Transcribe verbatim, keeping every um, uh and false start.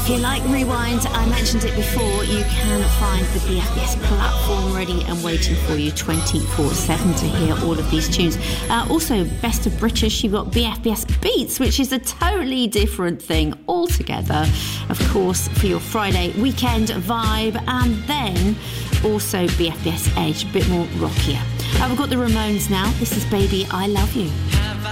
If you like Rewind, I mentioned it before, you can find the B F B S platform ready and waiting for you twenty-four seven to hear all of these tunes. Uh, also, Best of British, you've got B F B S Beats, which is a totally different thing altogether. Of course, for your Friday weekend vibe, and then also B F B S Edge, a bit more rockier. Uh, we've got the Ramones now. This is Baby, I Love You.